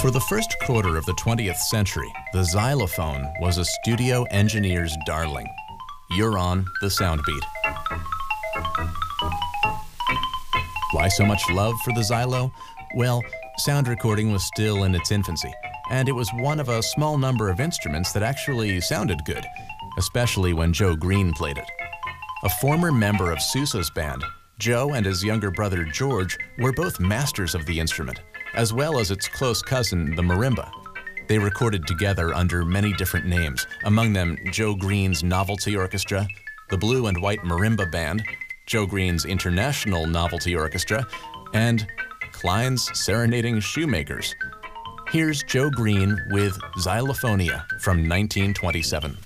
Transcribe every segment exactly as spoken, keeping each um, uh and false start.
For the first quarter of the twentieth century, the xylophone was a studio engineer's darling. You're on the Soundbeat. Why so much love for the xylo? Well, sound recording was still in its infancy, and it was one of a small number of instruments that actually sounded good, especially when Joe Green played it. A former member of Sousa's band, Joe and his younger brother George were both masters of the instrument, as well as its close cousin, the marimba. They recorded together under many different names, among them Joe Green's Novelty Orchestra, the Blue and White Marimba Band, Joe Green's International Novelty Orchestra, and Klein's Serenading Shoemakers. Here's Joe Green with Xylophonia from nineteen twenty-seven.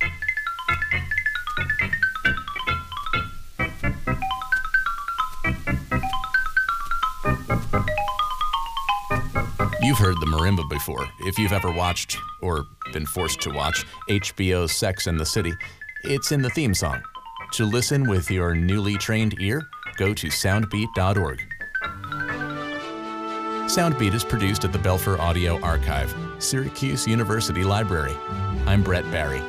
You've heard the marimba before, if you've ever watched, or been forced to watch, H B O's Sex and the City. It's in the theme song. To listen with your newly trained ear, go to soundbeat dot org. Soundbeat is produced at the Belfer Audio Archive, Syracuse University Library. I'm Brett Barry.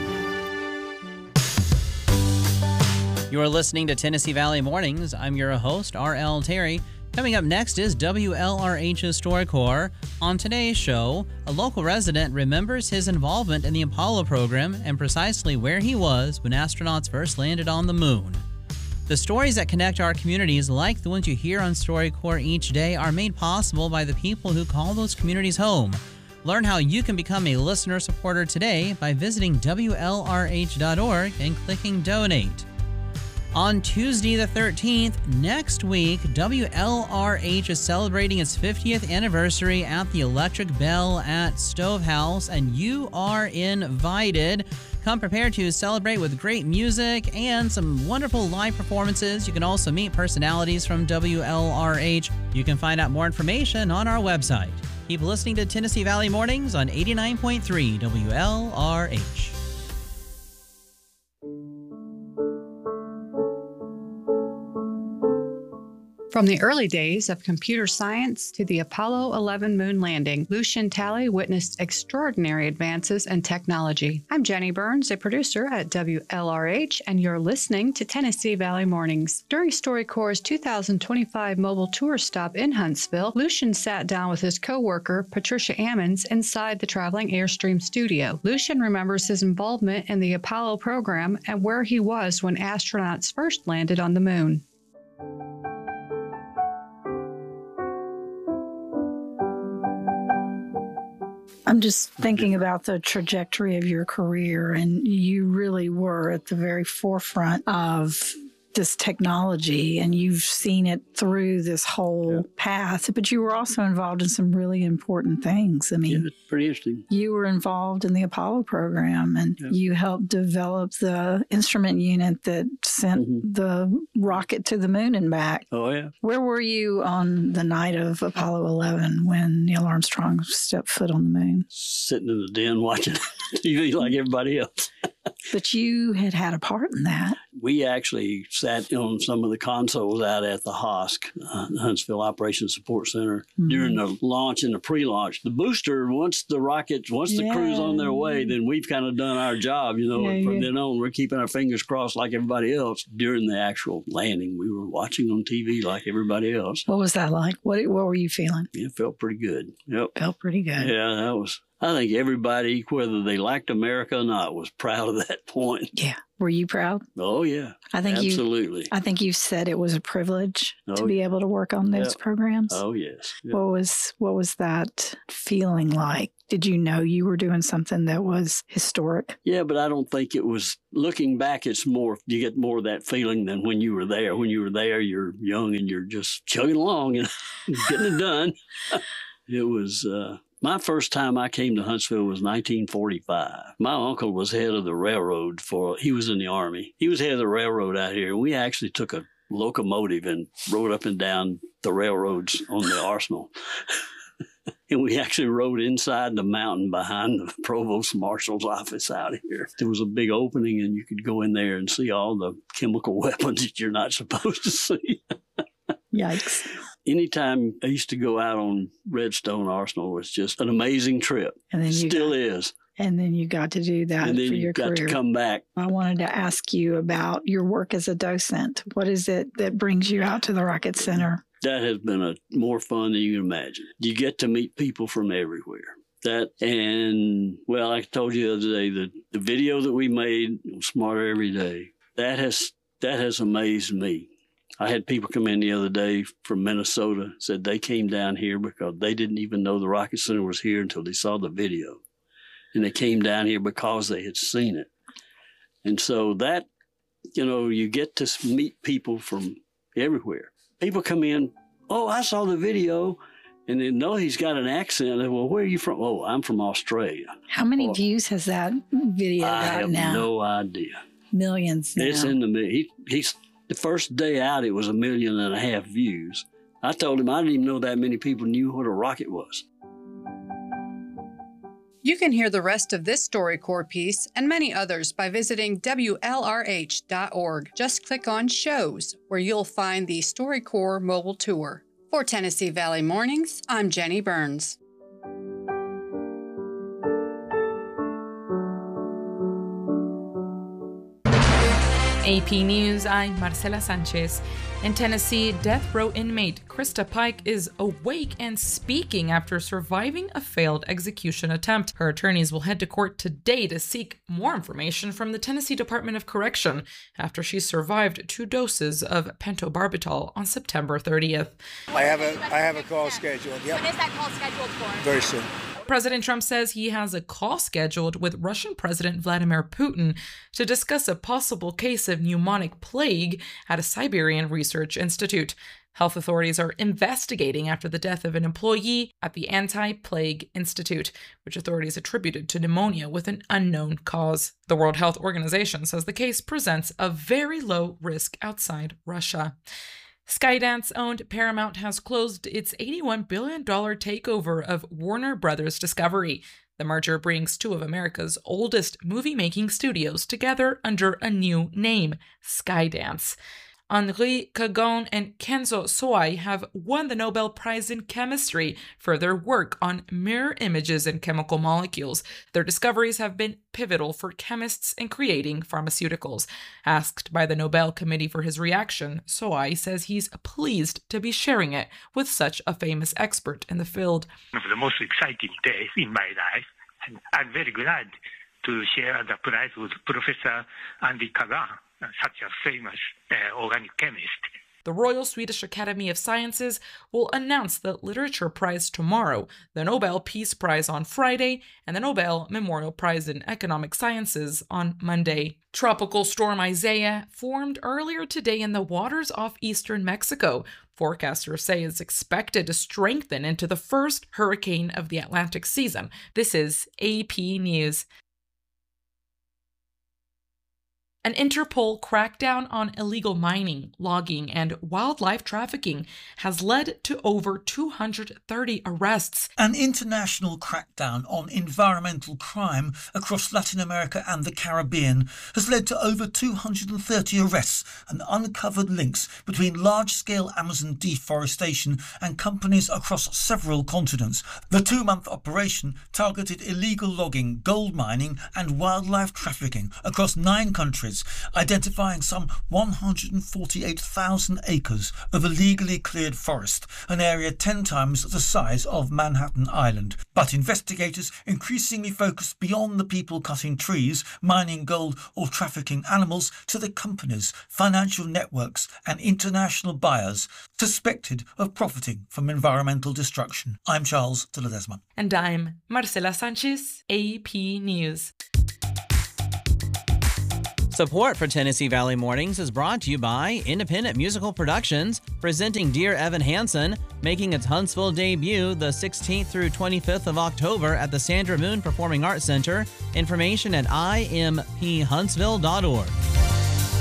You're listening to Tennessee Valley Mornings. I'm your host, R L Terry. Coming up next is W L R H's StoryCorps. On today's show, a local resident remembers his involvement in the Apollo program and precisely where he was when astronauts first landed on the moon. The stories that connect our communities, like the ones you hear on StoryCorps each day, are made possible by the people who call those communities home. Learn how you can become a listener supporter today by visiting W L R H dot org and clicking Donate. On Tuesday the thirteenth, next week, W L R H is celebrating its fiftieth anniversary at the Electric Bell at Stovehouse, and you are invited. Come prepared to celebrate with great music and some wonderful live performances. You can also meet personalities from W L R H. You can find out more information on our website. Keep listening to Tennessee Valley Mornings on eighty-nine point three W L R H. From the early days of computer science to the Apollo eleven moon landing, Lucien Talley witnessed extraordinary advances in technology. I'm Jenny Burns, a producer at W L R H, and you're listening to Tennessee Valley Mornings. During StoryCorps' two thousand twenty-five mobile tour stop in Huntsville, Lucien sat down with his co-worker, Patricia Ammons, inside the Traveling Airstream studio. Lucien remembers his involvement in the Apollo program and where he was when astronauts first landed on the moon. I'm just thinking about the trajectory of your career, and you really were at the very forefront of this technology, and you've seen it through this whole yeah. path, but you were also involved in some really important things. I mean, yeah, it's pretty interesting. You were involved in the Apollo program, and yeah. you helped develop the instrument unit that sent mm-hmm. the rocket to the moon and back. Oh, yeah. Where were you on the night of Apollo eleven when Neil Armstrong stepped foot on the moon? Sitting in the den watching T V like everybody else. But you had had a part in that. We actually sat on some of the consoles out at the H O S C, uh, Huntsville Operations Support Center, mm-hmm. during the launch and the pre-launch. The booster, once the rockets, once the yeah. crew's on their way, then we've kind of done our job. You know, yeah, and from yeah. then on, we're keeping our fingers crossed like everybody else. During the actual landing, we were watching on T V like everybody else. What was that like? What What were you feeling? It felt pretty good. Yep. Felt pretty good. Yeah, that was... I think everybody, whether they liked America or not, was proud of that point. Yeah. Were you proud? Oh, yeah. I think Absolutely. You, I think you said it was a privilege oh, to be yeah. able to work on those yep. programs. Oh, yes. Yep. What was what was that feeling like? Did you know you were doing something that was historic? Yeah, but I don't think it was. Looking back, it's more, you get more of that feeling than when you were there. When you were there, you're young and you're just chugging along and getting it done. It was... Uh, My first time I came to Huntsville was nineteen forty-five. My uncle was head of the railroad for, he was in the Army. He was head of the railroad out here. We actually took a locomotive and rode up and down the railroads on the arsenal. And we actually rode inside the mountain behind the provost marshal's office out here. There was a big opening and you could go in there and see all the chemical weapons that you're not supposed to see. Yikes. anytime I used to go out on Redstone Arsenal, it was just an amazing trip. And then you Still got, is. And then you got to do that And then for you your got career. to come back. I wanted to ask you about your work as a docent. What is it that brings you out to the Rocket Center? That has been a more fun than you can imagine. You get to meet people from everywhere. That and, well, I told you the other day that the video that we made, Smarter Every Day, that has that has amazed me. I had people come in the other day from Minnesota, said they came down here because they didn't even know the Rocket Center was here until they saw the video. And they came down here because they had seen it. And so that, you know, you get to meet people from everywhere. People come in, oh, I saw the video. And they know he's got an accent. They, well, where are you from? Oh, I'm from Australia. How many Or, views has that video I got have now? no idea. Millions now. It's in the he, he's the first day out. It was a million and a half views. I told him I didn't even know that many people knew what a rocket was. You can hear the rest of this StoryCorps piece and many others by visiting W L R H dot org. Just click on Shows, where you'll find the StoryCorps mobile tour. For Tennessee Valley Mornings, I'm Jenny Burns. A P News, I'm Marcela Sanchez. In Tennessee, death row inmate Krista Pike is awake and speaking after surviving a failed execution attempt. Her attorneys will head to court today to seek more information from the Tennessee Department of Correction after she survived two doses of pentobarbital on September thirtieth. I have a I have a call scheduled. Yep. When is that call scheduled for? Very soon. President Trump says he has a call scheduled with Russian President Vladimir Putin to discuss a possible case of pneumonic plague at a Siberian research institute. Health authorities are investigating after the death of an employee at the Anti-Plague Institute, which authorities attributed to pneumonia with an unknown cause. The World Health Organization says the case presents a very low risk outside Russia. Skydance-owned Paramount has closed its eighty-one billion dollars takeover of Warner Brothers Discovery. The merger brings two of America's oldest movie-making studios together under a new name, Skydance. Henri Kagon and Kenzo Soai have won the Nobel Prize in Chemistry for their work on mirror images and chemical molecules. Their discoveries have been pivotal for chemists in creating pharmaceuticals. Asked by the Nobel Committee for his reaction, Soai says he's pleased to be sharing it with such a famous expert in the field. One of the most exciting days in my life, and I'm very glad to share the prize with Professor Henri Kagan, such a famous uh, organic chemist. The Royal Swedish Academy of Sciences will announce the Literature Prize tomorrow, the Nobel Peace Prize on Friday, and the Nobel Memorial Prize in Economic Sciences on Monday. Tropical storm Isaiah formed earlier today in the waters off eastern Mexico. Forecasters say it's expected to strengthen into the first hurricane of the Atlantic season. This is A P News. An Interpol crackdown on illegal mining, logging, and wildlife trafficking has led to over two hundred thirty arrests. An international crackdown on environmental crime across Latin America and the Caribbean has led to over two hundred thirty arrests and uncovered links between large-scale Amazon deforestation and companies across several continents. The two-month operation targeted illegal logging, gold mining, and wildlife trafficking across nine countries, identifying some one hundred forty-eight thousand acres of illegally cleared forest, an area ten times the size of Manhattan Island. But investigators increasingly focus beyond the people cutting trees, mining gold, or trafficking animals to the companies, financial networks, and international buyers suspected of profiting from environmental destruction. I'm Charles de Ledesma. And I'm Marcela Sanchez, A P News. Support for Tennessee Valley Mornings is brought to you by Independent Musical Productions, presenting Dear Evan Hansen, making its Huntsville debut the sixteenth through twenty-fifth of October at the Sandra Moon Performing Arts Center. Information at I M P huntsville dot org.